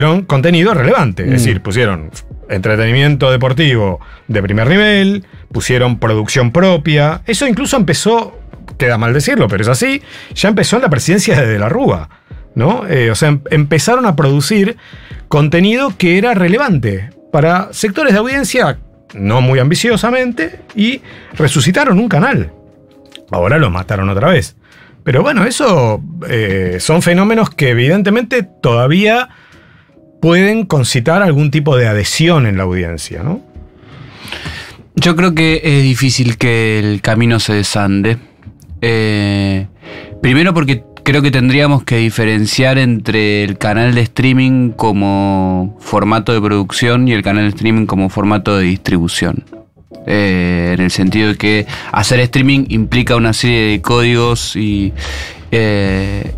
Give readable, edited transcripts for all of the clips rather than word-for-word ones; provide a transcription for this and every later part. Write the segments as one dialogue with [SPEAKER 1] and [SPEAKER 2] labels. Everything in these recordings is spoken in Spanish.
[SPEAKER 1] contenido relevante. Es decir, pusieron entretenimiento deportivo de primer nivel, pusieron producción propia. Eso incluso empezó, queda mal decirlo, pero es así, ya empezó en la presidencia de la Rúa, ¿no? O sea, empezaron a producir contenido que era relevante para sectores de audiencia, no muy ambiciosamente, y resucitaron un canal. Ahora lo mataron otra vez. Pero bueno, eso son fenómenos que evidentemente todavía pueden concitar algún tipo de adhesión en la audiencia, ¿no?
[SPEAKER 2] Yo creo que es difícil que el camino se desande. Primero porque creo que tendríamos que diferenciar entre el canal de streaming como formato de producción y el canal de streaming como formato de distribución. En el sentido de que hacer streaming implica una serie de códigos y de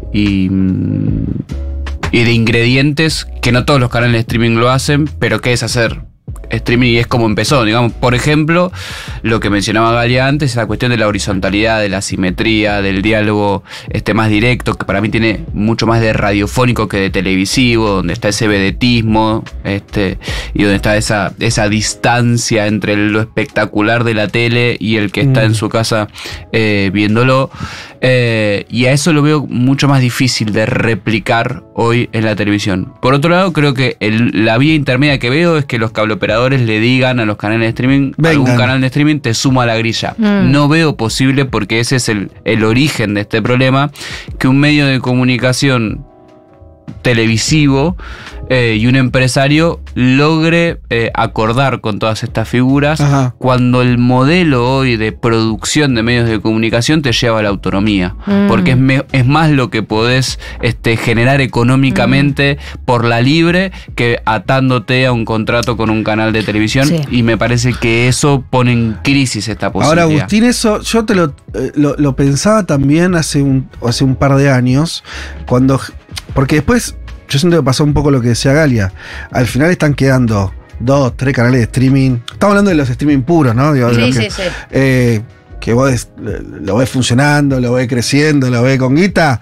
[SPEAKER 2] ingredientes que no todos los canales de streaming lo hacen, pero que es hacer streaming y es como empezó, digamos. Por ejemplo, lo que mencionaba Galia antes, la cuestión de la horizontalidad, de la simetría, del diálogo más directo, que para mí tiene mucho más de radiofónico que de televisivo, donde está ese vedetismo, y donde está esa distancia entre lo espectacular de la tele y el que está en su casa viéndolo. Y a eso lo veo mucho más difícil de replicar hoy en la televisión. Por otro lado, creo que la vía intermedia que veo es que los cableoperadores le digan a los canales de streaming, algún canal de streaming te suma a la grilla. No veo posible, porque ese es el origen de este problema, que un medio de comunicación televisivo y un empresario logre acordar con todas estas figuras. Ajá. Cuando el modelo hoy de producción de medios de comunicación te lleva a la autonomía, porque es más lo que podés generar económicamente por la libre que atándote a un contrato con un canal de televisión. Sí. Y me parece que eso pone en crisis esta posibilidad.
[SPEAKER 3] Ahora, Agustín, eso yo te lo pensaba también hace un par de años, porque después yo siento que pasó un poco lo que decía Galia. Al final están quedando 2, 3 canales de streaming. Estamos hablando de los streaming puros, ¿no? Digo, sí. Que vos lo ves funcionando, lo ves creciendo, lo ves con guita.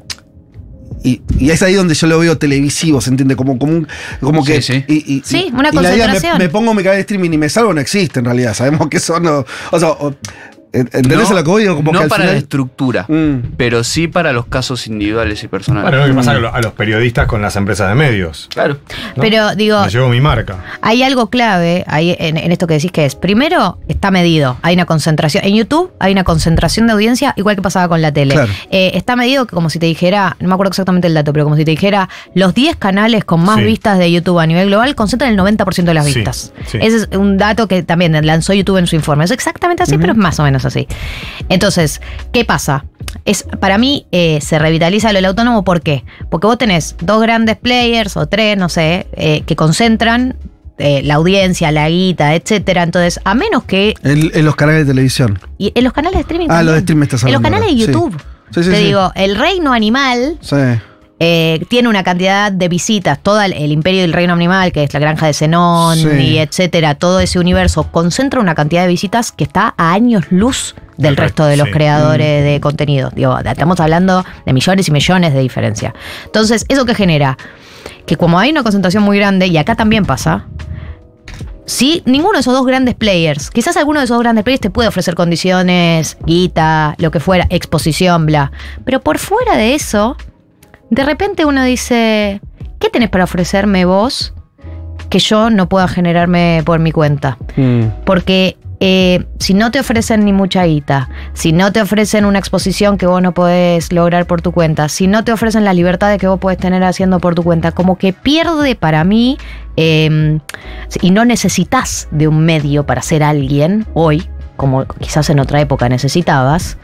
[SPEAKER 3] Y es ahí donde yo lo veo televisivo, ¿se entiende? Como que...
[SPEAKER 2] Sí.
[SPEAKER 4] Sí, una concentración.
[SPEAKER 3] Me pongo mi canal de streaming y me salvo, no existe en realidad. Sabemos que eso no... O sea, ¿entendés lo que voy? Como
[SPEAKER 2] no
[SPEAKER 3] que
[SPEAKER 2] para
[SPEAKER 3] final...
[SPEAKER 2] la estructura, pero sí para los casos individuales y personales.
[SPEAKER 1] Bueno, lo que pasa a los periodistas con las empresas de medios.
[SPEAKER 2] Claro.
[SPEAKER 1] ¿No?
[SPEAKER 4] Pero digo...
[SPEAKER 1] Me llevo mi marca.
[SPEAKER 4] Hay algo clave ahí en esto que decís, que es, primero, está medido. Hay una concentración. En YouTube hay una concentración de audiencia, igual que pasaba con la tele. Claro. Está medido como si te dijera, no me acuerdo exactamente el dato, pero como si te dijera, los 10 canales con más vistas de YouTube a nivel global concentran el 90% de las vistas. Sí. Ese es un dato que también lanzó YouTube en su informe. Es exactamente así, pero es más o menos así. Entonces, ¿qué pasa? Para mí se revitaliza lo del autónomo. ¿Por qué? Porque vos tenés 2 grandes players o 3, no sé, que concentran la audiencia, la guita, etcétera. Entonces, a menos que...
[SPEAKER 3] En los canales de televisión.
[SPEAKER 4] Y en los canales de streaming.
[SPEAKER 3] Los de streaming estás hablando.
[SPEAKER 4] En los canales de YouTube.
[SPEAKER 3] Sí,
[SPEAKER 4] te digo, el reino animal...
[SPEAKER 3] Sí.
[SPEAKER 4] Tiene una cantidad de visitas, todo el imperio del reino animal, que es la granja de Zenón y etcétera, todo ese universo concentra una cantidad de visitas que está a años luz del resto de los creadores de contenido. Digo, estamos hablando de millones y millones de diferencia. Entonces, ¿eso qué genera? Que como hay una concentración muy grande, y acá también pasa, si ninguno de esos 2 grandes players, quizás alguno de esos 2 grandes players te puede ofrecer condiciones, guita, lo que fuera, exposición, bla, pero por fuera de eso... De repente uno dice, ¿qué tenés para ofrecerme vos que yo no pueda generarme por mi cuenta? Porque si no te ofrecen ni mucha guita, si no te ofrecen una exposición que vos no podés lograr por tu cuenta, si no te ofrecen las libertades que vos podés tener haciendo por tu cuenta, como que pierde para mí, y no necesitas de un medio para ser alguien hoy, como quizás en otra época necesitabas,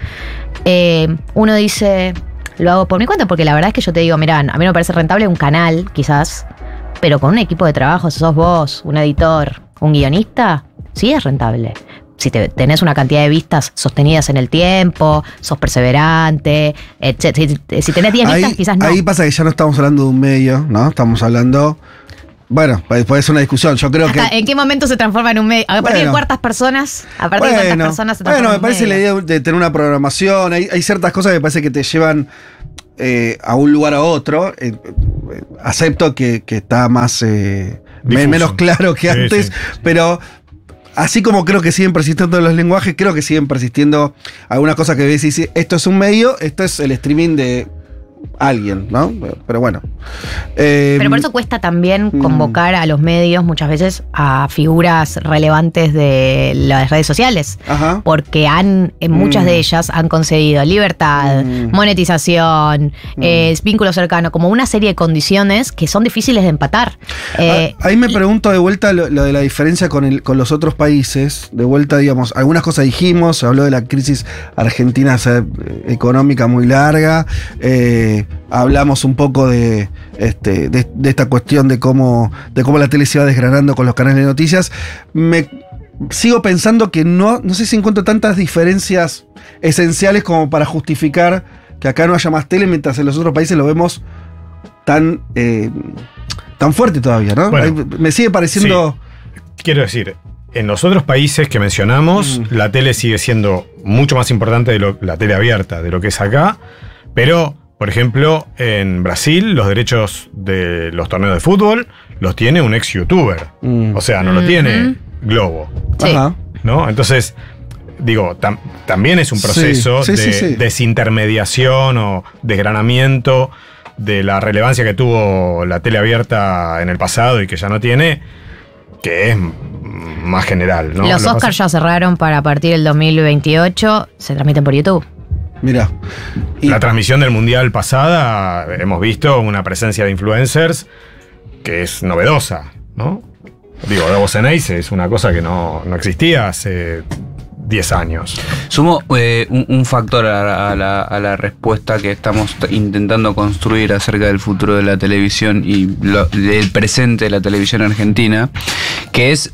[SPEAKER 4] uno dice... Lo hago por mi cuenta, porque la verdad es que yo te digo, mirá, a mí me parece rentable un canal, quizás, pero con un equipo de trabajo, si sos vos, un editor, un guionista, sí es rentable. Si tenés una cantidad de vistas sostenidas en el tiempo, sos perseverante, etc. Si tenés 10 vistas, quizás no.
[SPEAKER 3] Ahí pasa que ya no estamos hablando de un medio, ¿no? Estamos hablando... Bueno, puede ser una discusión. Yo creo que...
[SPEAKER 4] ¿En qué momento se transforma en un medio? A partir de cuántas personas, se transforma en un medio.
[SPEAKER 3] Me parece la idea de tener una programación. Hay ciertas cosas que me parece que te llevan a un lugar a otro. Acepto que está más menos claro que antes,
[SPEAKER 1] sí.
[SPEAKER 3] pero así como creo que siguen persistiendo los lenguajes, creo que siguen persistiendo algunas cosas que ves y dices, esto es un medio, esto es el streaming de alguien, ¿no? Pero bueno.
[SPEAKER 4] Pero por eso cuesta también convocar a los medios muchas veces a figuras relevantes de las redes sociales.
[SPEAKER 3] Ajá.
[SPEAKER 4] Porque en muchas de ellas han conseguido libertad, monetización, vínculo cercano, como una serie de condiciones que son difíciles de empatar.
[SPEAKER 3] Ahí me pregunto de vuelta lo de la diferencia con los otros países. De vuelta, digamos, algunas cosas dijimos, se habló de la crisis argentina económica muy larga. Hablamos un poco de esta cuestión de cómo la tele se va desgranando con los canales de noticias. Sigo pensando que no sé si encuentro tantas diferencias esenciales como para justificar que acá no haya más tele, mientras en los otros países lo vemos tan fuerte todavía, ¿no?
[SPEAKER 1] Bueno,
[SPEAKER 3] me sigue pareciendo...
[SPEAKER 1] Sí. Quiero decir, en los otros países que mencionamos, la tele sigue siendo mucho más importante la tele abierta de lo que es acá, pero... Por ejemplo, en Brasil, los derechos de los torneos de fútbol los tiene un ex youtuber. O sea, no lo tiene Globo.
[SPEAKER 4] Sí.
[SPEAKER 3] Ajá.
[SPEAKER 1] ¿No? Entonces, digo, también es un proceso
[SPEAKER 3] Sí.
[SPEAKER 1] de desintermediación o desgranamiento de la relevancia que tuvo la tele abierta en el pasado y que ya no tiene, que es más general, ¿no?
[SPEAKER 4] Los Oscars ya cerraron para a partir del 2028, se transmiten por YouTube.
[SPEAKER 3] Mira.
[SPEAKER 1] La transmisión del Mundial pasada, hemos visto una presencia de influencers que es novedosa, ¿no? Digo, Davos en Ace es una cosa que no existía hace 10 años.
[SPEAKER 2] Sumo un factor a la respuesta que estamos intentando construir acerca del futuro de la televisión y del presente de la televisión argentina, que es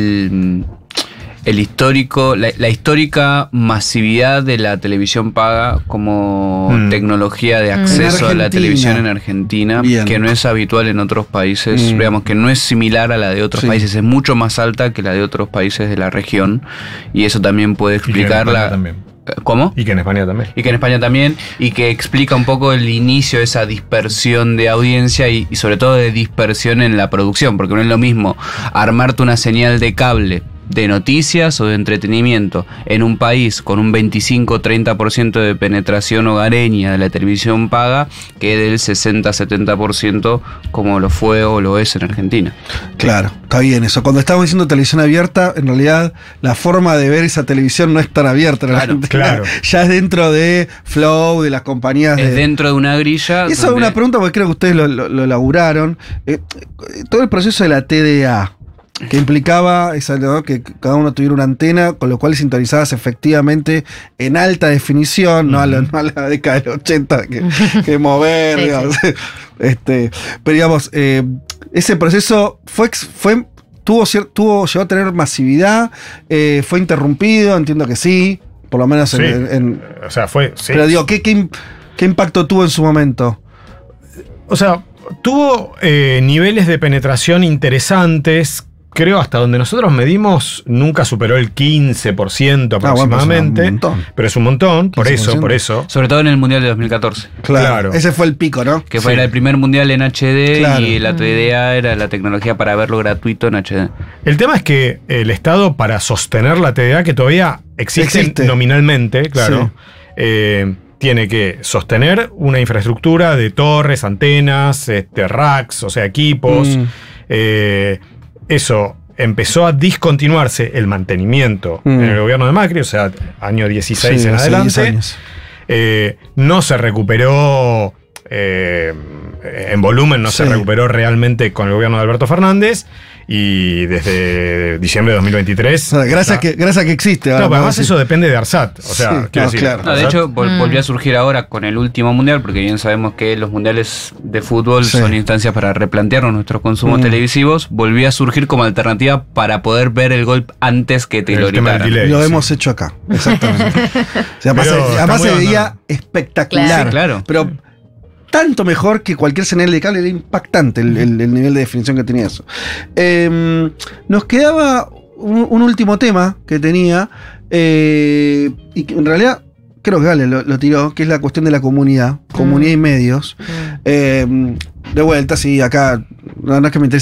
[SPEAKER 2] la histórica masividad de la televisión paga como tecnología de acceso a la televisión en Argentina. Bien. Que no es habitual en otros países, digamos que no es similar a la de otros países, es mucho más alta que la de otros países de la región, y eso también puede explicar ¿Cómo?
[SPEAKER 1] Y que en España también.
[SPEAKER 2] Y que en España también, y que explica un poco el inicio de esa dispersión de audiencia y sobre todo de dispersión en la producción, porque no es lo mismo armarte una señal de cable de noticias o de entretenimiento en un país con un 25-30% de penetración hogareña de la televisión paga que del 60-70% como lo fue o lo es en Argentina.
[SPEAKER 3] Claro, está bien eso. Cuando estamos diciendo televisión abierta, en realidad la forma de ver esa televisión no es tan abierta.
[SPEAKER 1] Claro.
[SPEAKER 3] Ya es dentro de Flow, de las compañías.
[SPEAKER 2] Es dentro de una grilla.
[SPEAKER 3] Eso es una pregunta porque creo que ustedes lo laburaron. Todo el proceso de la TDA, que implicaba ¿no? que cada uno tuviera una antena, con lo cual sintonizabas efectivamente en alta definición, no a la década del 80 que mover,
[SPEAKER 4] Sí,
[SPEAKER 3] digamos. Pero digamos, ese proceso llegó a tener masividad, fue interrumpido, entiendo que sí, por lo menos
[SPEAKER 1] sí. O sea, fue. Sí.
[SPEAKER 3] Pero digo, ¿qué impacto tuvo en su momento?
[SPEAKER 1] O sea, tuvo niveles de penetración interesantes. Creo hasta donde nosotros medimos nunca superó el 15% aproximadamente.
[SPEAKER 3] Bueno,
[SPEAKER 1] pero es un montón, por
[SPEAKER 3] 15%.
[SPEAKER 1] eso.
[SPEAKER 2] Sobre todo en el Mundial de 2014.
[SPEAKER 3] Claro. Ese fue el pico, ¿no?
[SPEAKER 2] Que fue el primer Mundial en HD,
[SPEAKER 3] Claro.
[SPEAKER 2] y la TDA era la tecnología para verlo gratuito en HD.
[SPEAKER 1] El tema es que el Estado, para sostener la TDA, que todavía existe nominalmente, claro, tiene que sostener una infraestructura de torres, antenas, racks, o sea, equipos. Eso empezó a discontinuarse el mantenimiento en el gobierno de Macri, o sea, año 16 en adelante. No se recuperó en volumen, no se recuperó realmente con el gobierno de Alberto Fernández. Y desde diciembre de 2023.
[SPEAKER 3] Gracias que existe.
[SPEAKER 1] No, pero además eso depende de ARSAT. O sea, quiero decir,
[SPEAKER 3] claro.
[SPEAKER 2] No, de hecho, volvió a surgir ahora con el último mundial, porque bien sabemos que los mundiales de fútbol son instancias para replantearnos nuestros consumos televisivos. Volvió a surgir como alternativa para poder ver el gol antes que te lo gritaran.
[SPEAKER 3] Lo hemos hecho acá, exactamente. O sea, además se veía espectacular.
[SPEAKER 2] Sí, claro.
[SPEAKER 3] Pero tanto mejor que cualquier señal de cable, era impactante el nivel de definición que tenía eso. Nos quedaba un último tema que tenía, y que en realidad creo que Gale lo tiró, que es la cuestión de la comunidad y medios. De vuelta, sí, acá no es que me interese